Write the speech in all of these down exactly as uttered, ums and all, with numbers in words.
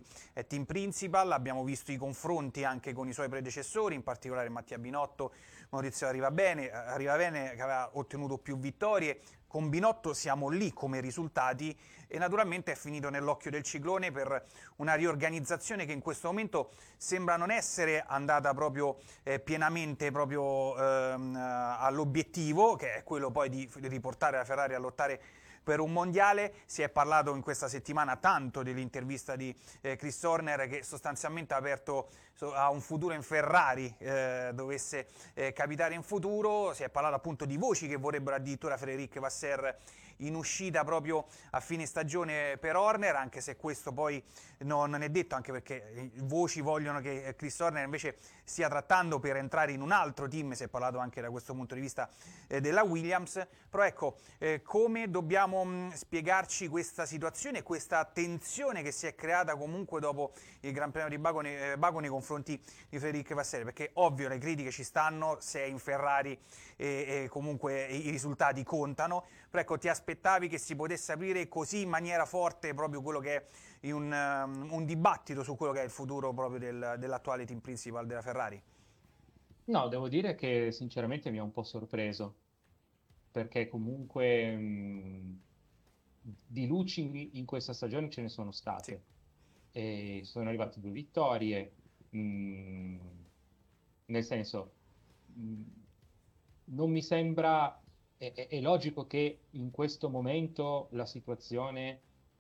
eh, team principal, abbiamo visto i confronti anche con i suoi predecessori, in particolare Mattia Binotto, Maurizio Arrivabene, Arrivabene che aveva ottenuto più vittorie. Con Binotto siamo lì come risultati e naturalmente è finito nell'occhio del ciclone per una riorganizzazione che in questo momento sembra non essere andata proprio eh, pienamente proprio ehm, all'obiettivo, che è quello poi di riportare la Ferrari a lottare per un mondiale. Si è parlato in questa settimana tanto dell'intervista di eh, Chris Horner, che sostanzialmente ha aperto a un futuro in Ferrari, eh, dovesse eh, capitare in futuro. Si è parlato appunto di voci che vorrebbero addirittura Frédéric Vasseur in uscita proprio a fine stagione per Horner, anche se questo poi non, non è detto, anche perché voci vogliono che Chris Horner invece stia trattando per entrare in un altro team. Si è parlato anche da questo punto di vista eh, della Williams. Però ecco, eh, come dobbiamo mh, spiegarci questa situazione, questa tensione che si è creata comunque dopo il Gran Premio di Baku nei, eh, Baku nei confronti di Frédéric Vasseur? Perché ovvio le critiche ci stanno, se è in Ferrari e, e comunque i risultati contano, però ecco, ti aspettavi che si potesse aprire così in maniera forte proprio quello che è un, um, un dibattito su quello che è il futuro proprio del, dell'attuale team principal della Ferrari? No, devo dire che sinceramente mi ha un po' sorpreso, perché comunque mh, di luci in questa stagione ce ne sono Sì, state. E sono arrivate due vittorie, mh, nel senso, mh, non mi sembra, è, è- è logico che in questo momento la situazione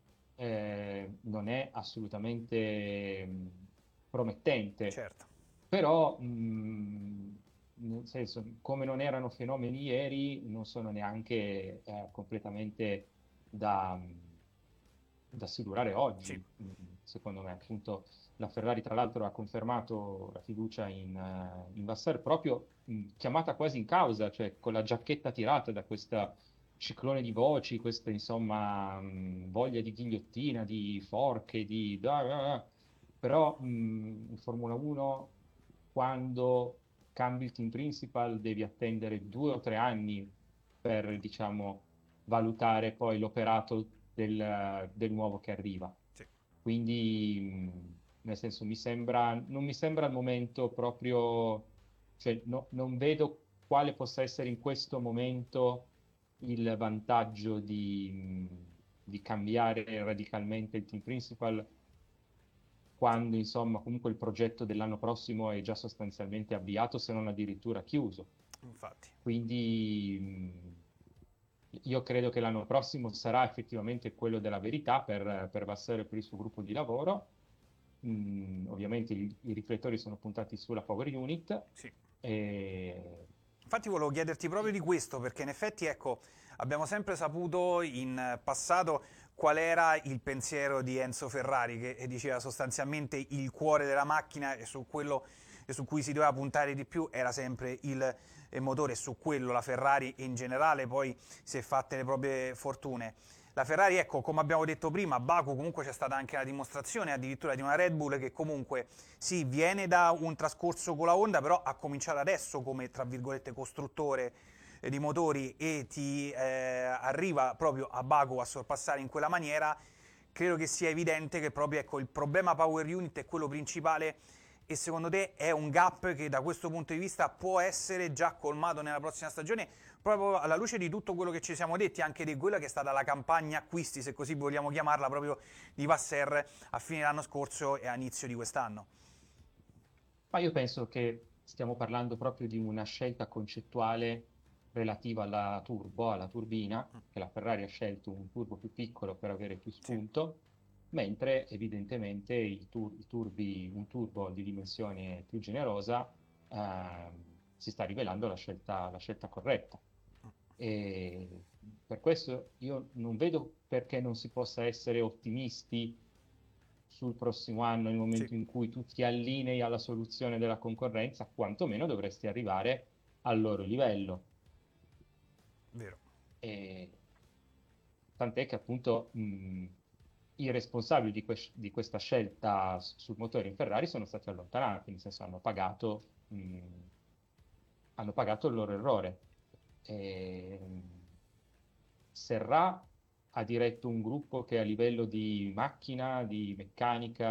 eh, non è assolutamente mh, promettente, certo. però mh, nel senso, come non erano fenomeni ieri, non sono neanche eh, completamente da, da silurare Sì. oggi, mh, secondo me. Appunto, la Ferrari, tra l'altro, ha confermato la fiducia in, eh, in Vasseur proprio mh, chiamata quasi in causa, cioè con la giacchetta tirata da questa ciclone di voci, questa insomma mh, voglia di ghigliottina, di forche, di... da- da- da. Però mh, in Formula uno, quando cambi il team principal, devi attendere due o tre anni per, diciamo, valutare poi l'operato del, del nuovo che arriva. Sì. Quindi, mh, nel senso, mi sembra, non mi sembra al momento proprio, cioè, no- non vedo quale possa essere in questo momento il vantaggio di, mh, di cambiare radicalmente il team principal quando, insomma, comunque il progetto dell'anno prossimo è già sostanzialmente avviato, se non addirittura chiuso. Infatti. Quindi mh, io credo che l'anno prossimo sarà effettivamente quello della verità per, per Vasseur e per il suo gruppo di lavoro. Mm, ovviamente i, i riflettori sono puntati sulla Power Unit Sì. e Infatti volevo chiederti proprio di questo, perché in effetti, ecco, abbiamo sempre saputo in passato qual era il pensiero di Enzo Ferrari, che diceva sostanzialmente il cuore della macchina e su quello e su cui si doveva puntare di più era sempre il motore, e su quello la Ferrari in generale poi si è fatte le proprie fortune. La Ferrari, ecco, come abbiamo detto prima, a Baku comunque c'è stata anche la dimostrazione addirittura di una Red Bull che comunque sì, viene da un trascorso con la Honda, però ha cominciato adesso come, tra virgolette, costruttore eh, di motori e ti eh, arriva proprio a Baku a sorpassare in quella maniera. Credo che sia evidente che proprio ecco, il problema Power Unit è quello principale e secondo te è un gap che da questo punto di vista può essere già colmato nella prossima stagione, proprio alla luce di tutto quello che ci siamo detti, anche di quella che è stata la campagna acquisti, se così vogliamo chiamarla, proprio di Vasser a fine dell'anno scorso e a inizio di quest'anno. ma io penso che stiamo parlando proprio di una scelta concettuale relativa alla turbo, alla turbina, che la Ferrari ha scelto un turbo più piccolo per avere più Sì. spunto, mentre evidentemente il tur- i turbi, un turbo di dimensione più generosa ehm, si sta rivelando la scelta, la scelta corretta. E per questo io non vedo perché non si possa essere ottimisti sul prossimo anno, nel Sì, momento in cui tu ti allinei alla soluzione della concorrenza, quantomeno dovresti arrivare al loro livello. vero. E tant'è che appunto mh, i responsabili di, que- di questa scelta s- sul motore in Ferrari sono stati allontanati, nel senso hanno pagato, mh, hanno pagato il loro errore. E, mh, Serra ha diretto un gruppo che a livello di macchina, di meccanica,